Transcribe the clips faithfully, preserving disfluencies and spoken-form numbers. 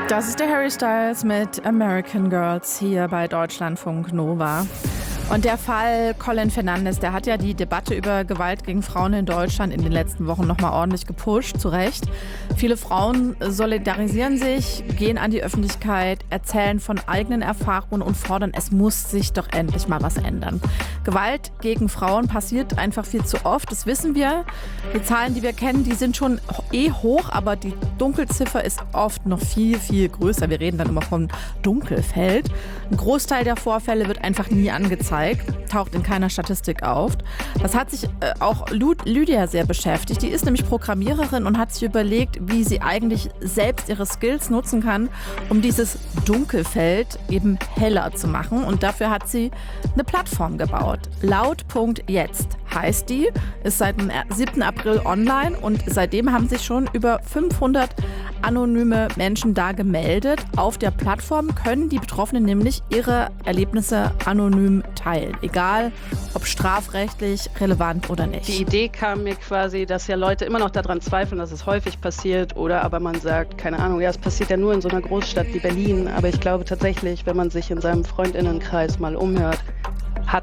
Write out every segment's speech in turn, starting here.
Das ist der Harry Styles mit American Girls hier bei Deutschlandfunk Nova. Und der Fall Colin Fernandes, der hat ja die Debatte über Gewalt gegen Frauen in Deutschland in den letzten Wochen nochmal ordentlich gepusht, zu Recht. Viele Frauen solidarisieren sich, gehen an die Öffentlichkeit, erzählen von eigenen Erfahrungen und fordern, es muss sich doch endlich mal was ändern. Gewalt gegen Frauen passiert einfach viel zu oft, das wissen wir. Die Zahlen, die wir kennen, die sind schon eh hoch, aber die Dunkelziffer ist oft noch viel, viel größer. Wir reden dann immer vom Dunkelfeld. Ein Großteil der Vorfälle wird einfach nie angezeigt. Taucht in keiner Statistik auf. Das hat sich äh, auch Lud- Lydia sehr beschäftigt. Die ist nämlich Programmiererin und hat sich überlegt, wie sie eigentlich selbst ihre Skills nutzen kann, um dieses Dunkelfeld eben heller zu machen. Und dafür hat sie eine Plattform gebaut. Laut Punkt jetzt heißt die, ist seit dem siebten April online und seitdem haben sich schon über fünfhundert anonyme Menschen da gemeldet. Auf der Plattform können die Betroffenen nämlich ihre Erlebnisse anonym teilen, egal ob strafrechtlich relevant oder nicht. Die Idee kam mir quasi, dass ja Leute immer noch daran zweifeln, dass es häufig passiert, oder aber man sagt, keine Ahnung, ja, es passiert ja nur in so einer Großstadt wie Berlin, aber ich glaube tatsächlich, wenn man sich in seinem Freundinnenkreis mal umhört, hat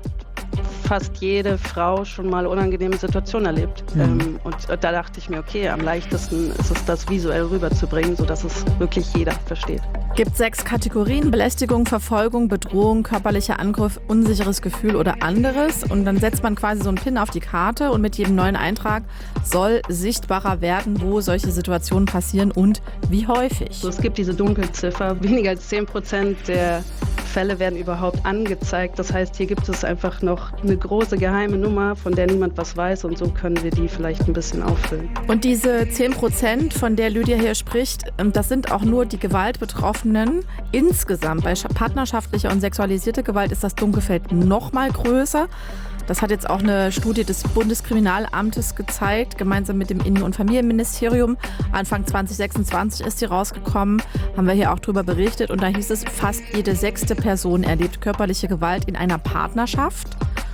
fast jede Frau schon mal unangenehme Situationen erlebt. Mhm. Ähm, und da dachte ich mir, okay, am leichtesten ist es, das visuell rüberzubringen, sodass es wirklich jeder versteht. Gibt sechs Kategorien: Belästigung, Verfolgung, Bedrohung, körperlicher Angriff, unsicheres Gefühl oder anderes. Und dann setzt man quasi so einen Pin auf die Karte und mit jedem neuen Eintrag soll sichtbarer werden, wo solche Situationen passieren und wie häufig. So, es gibt diese Dunkelziffer. Weniger als zehn Prozent der Fälle werden überhaupt angezeigt. Das heißt, hier gibt es einfach noch eine große geheime Nummer, von der niemand was weiß, und so können wir die vielleicht ein bisschen auffüllen. Und diese zehn Prozent, von der Lydia hier spricht, das sind auch nur die Gewaltbetroffenen. Insgesamt bei partnerschaftlicher und sexualisierter Gewalt ist das Dunkelfeld noch mal größer. Das hat jetzt auch eine Studie des Bundeskriminalamtes gezeigt, gemeinsam mit dem Innen- und Familienministerium. Anfang zwanzig sechsundzwanzig ist die rausgekommen, haben wir hier auch drüber berichtet. Und da hieß es, fast jede sechste Person erlebt körperliche Gewalt in einer Partnerschaft.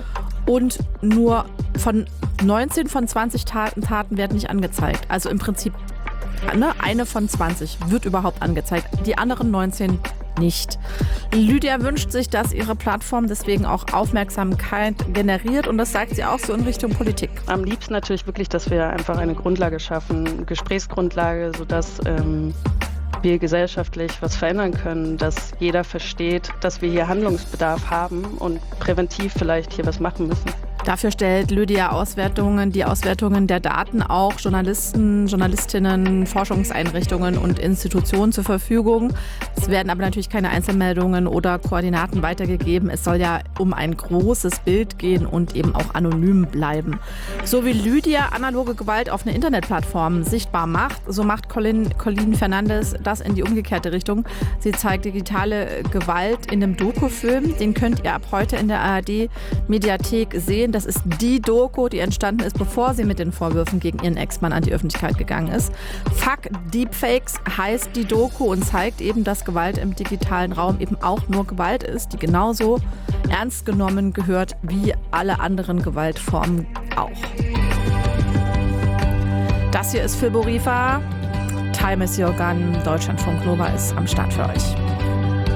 Und nur von neunzehn von zwanzig Taten, Taten werden nicht angezeigt. Also im Prinzip ne, eine von zwanzig wird überhaupt angezeigt, die anderen neunzehn nicht. Lydia wünscht sich, dass ihre Plattform deswegen auch Aufmerksamkeit generiert, und das sagt sie auch so in Richtung Politik. Am liebsten natürlich wirklich, dass wir einfach eine Grundlage schaffen, eine Gesprächsgrundlage, sodass ähm, wir gesellschaftlich was verändern können, dass jeder versteht, dass wir hier Handlungsbedarf haben und präventiv vielleicht hier was machen müssen. Dafür stellt Lydia Auswertungen, die Auswertungen der Daten auch Journalisten, Journalistinnen, Forschungseinrichtungen und Institutionen zur Verfügung. Es werden aber natürlich keine Einzelmeldungen oder Koordinaten weitergegeben. Es soll ja um ein großes Bild gehen und eben auch anonym bleiben. So wie Lydia analoge Gewalt auf einer Internetplattform sichtbar macht, so macht Colin, Colin Fernandes das in die umgekehrte Richtung. Sie zeigt digitale Gewalt in einem Dokufilm. Den könnt ihr ab heute in der A R D-Mediathek sehen. Das ist die Doku, die entstanden ist, bevor sie mit den Vorwürfen gegen ihren Ex-Mann an die Öffentlichkeit gegangen ist. Fuck Deepfakes heißt die Doku und zeigt eben, dass Gewalt im digitalen Raum eben auch nur Gewalt ist, die genauso ernst genommen gehört wie alle anderen Gewaltformen auch. Das hier ist Phil Borifa. Time is your gun. Deutschlandfunk Nova ist am Start für euch.